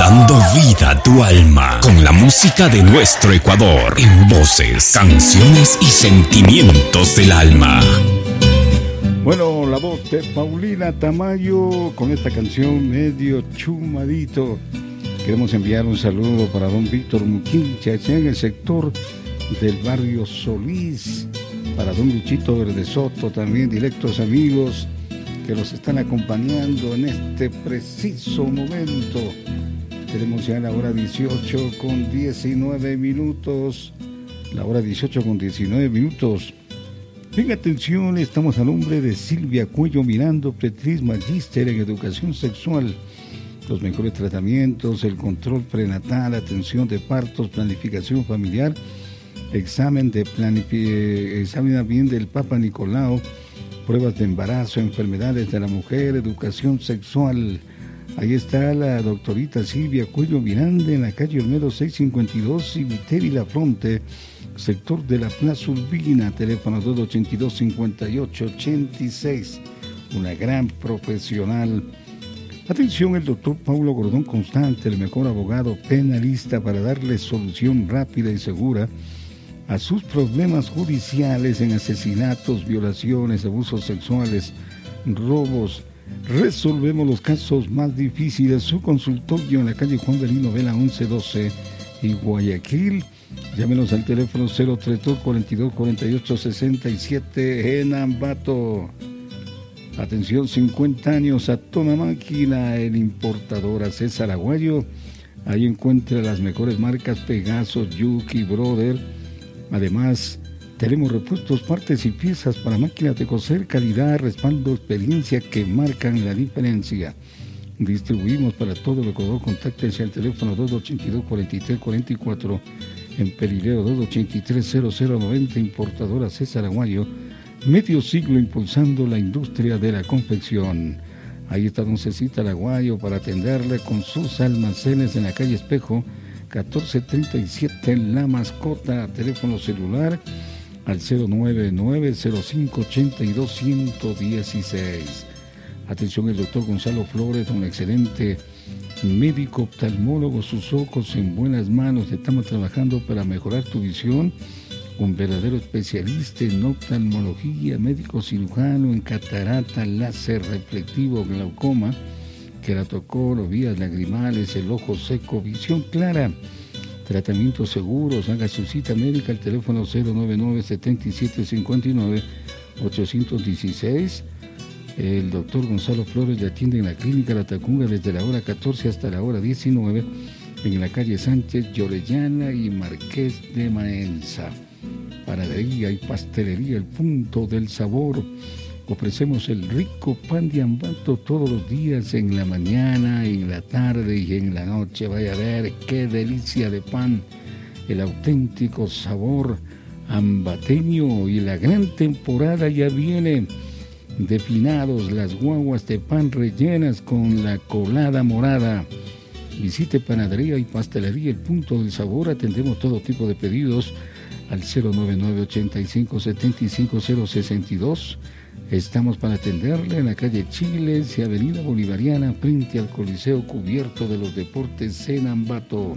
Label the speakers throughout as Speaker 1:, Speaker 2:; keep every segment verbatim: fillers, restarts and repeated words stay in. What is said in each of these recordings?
Speaker 1: Dando vida a tu alma con la música de nuestro Ecuador en voces, canciones y sentimientos del alma.
Speaker 2: Bueno, la voz de Paulina Tamayo con esta canción medio chumadito. Queremos enviar un saludo para don Víctor Muquincha, en el sector del barrio Solís, para don Luchito Verde Soto, también directos amigos que nos están acompañando en este preciso momento. Tenemos ya la hora dieciocho con diecinueve minutos, la hora dieciocho con diecinueve minutos. Bien, atención, estamos a nombre de Silvia Cuello Mirando, Pretriz Magíster en Educación Sexual. Los mejores tratamientos, el control prenatal, atención de partos, planificación familiar, examen de planific- examen bien del Papa Nicolau, pruebas de embarazo, enfermedades de la mujer, educación sexual. Ahí está la doctorita Silvia Cuello Miranda en la calle Olmedo seiscientos cincuenta y dos, Civiteri La Fronte, sector de la Plaza Urbina, teléfono dos ochenta y dos, cincuenta y ocho ochenta y seis. Una gran profesional. Atención, el doctor Paulo Gordón Constante, el mejor abogado penalista para darle solución rápida y segura a sus problemas judiciales en asesinatos, violaciones, abusos sexuales, robos. Resolvemos los casos más difíciles. Su consultorio en la calle Juan Belino Vela once doce y Guayaquil. Llámenos al teléfono cero treinta y dos, cuarenta y dos, cuarenta y ocho, sesenta y siete en Ambato. Atención, cincuenta años a toda máquina, el importador a César Aguayo. Ahí encuentra las mejores marcas Pegaso, Yuki, Brother. Además, tenemos repuestos, partes y piezas para máquinas de coser, calidad, respaldo, experiencia que marcan la diferencia. Distribuimos para todo el Ecuador. Contáctense al teléfono dos ochenta y dos, cuarenta y tres, cuarenta y cuatro. En Perileo dos ochenta y tres, cero cero noventa, importadora César Aguayo. Medio siglo impulsando la industria de la confección. Ahí está don Cecita Aguayo para atenderle con sus almacenes en la calle Espejo, catorce treinta y siete en La Mascota. Teléfono celular al cero nueve nueve, cero cinco, ochenta y dos, ciento dieciséis. Atención, el doctor Gonzalo Flores, un excelente médico oftalmólogo, sus ojos en buenas manos. Estamos trabajando para mejorar tu visión. Un verdadero especialista en oftalmología, médico cirujano en catarata, láser reflectivo, glaucoma, queratocoro, vías lagrimales, el ojo seco, visión clara. Tratamientos seguros. Haga su cita médica al teléfono cero nueve nueve, setenta y siete, cincuenta y nueve, ochocientos dieciséis. El doctor Gonzalo Flores le atiende en la clínica La Tacunga desde la hora catorce hasta la hora diecinueve en la calle Sánchez, Llorellana y Marqués de Maenza. Panadería y pastelería, el punto del sabor. Ofrecemos el rico pan de Ambato todos los días, en la mañana, en la tarde y en la noche. Vaya a ver qué delicia de pan, el auténtico sabor ambateño. Y la gran temporada ya viene. Definados, las guaguas de pan rellenas con la colada morada. Visite Panadería y Pastelería, el punto del sabor. Atendemos todo tipo de pedidos al cero nueve nueve, ochenta y cinco, setenta y cinco, cero sesenta y dos. Estamos para atenderle en la calle Chiles y Avenida Bolivariana, frente al Coliseo Cubierto de los Deportes en Ambato.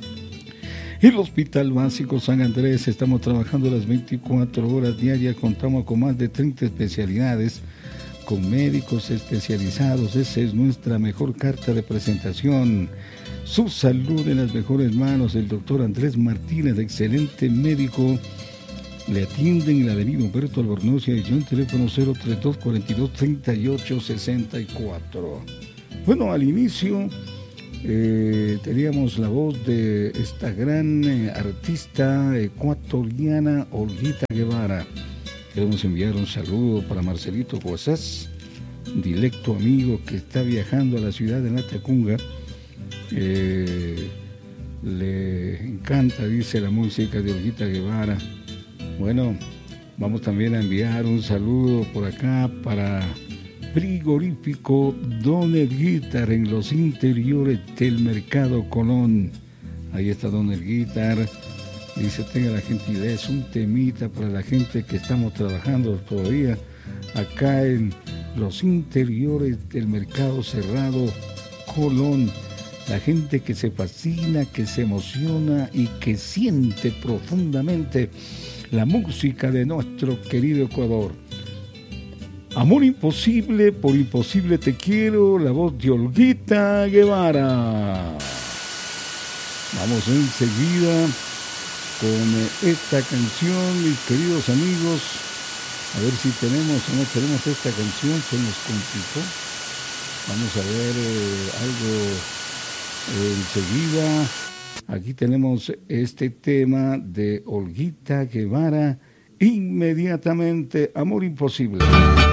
Speaker 2: El Hospital Básico San Andrés, estamos trabajando las veinticuatro horas diarias. Contamos con más de treinta especialidades, con médicos especializados. Esa es nuestra mejor carta de presentación. Su salud en las mejores manos. El doctor Andrés Martínez, excelente médico. Le atienden en la avenida Humberto Albornoz y Ayllón, teléfono cero treinta y dos, cuarenta y dos, treinta y ocho, sesenta y cuatro. Bueno, al inicio eh, teníamos la voz de esta gran eh, artista ecuatoriana, Olguita Guevara. Queremos enviar un saludo para Marcelito Guasás, directo amigo que está viajando a la ciudad de La Tacunga. Eh, le encanta, dice, la música de Olguita Guevara. Bueno, vamos también a enviar un saludo por acá para Frigorífico Don Elguitar en los interiores del Mercado Colón. Ahí está Don Elguitar. Dice, tenga la gentileza, un temita para la gente que estamos trabajando todavía acá en los interiores del Mercado Cerrado Colón. la gente que se fascina, que se emociona y que siente profundamente la música de nuestro querido Ecuador. Amor imposible, por imposible te quiero, la voz de Olguita Guevara. Vamos enseguida con esta canción, mis queridos amigos. A ver si tenemos o no tenemos esta canción, se nos complicó. Vamos a ver eh, algo eh, enseguida. Aquí tenemos este tema de Olguita Guevara, inmediatamente, Amor imposible.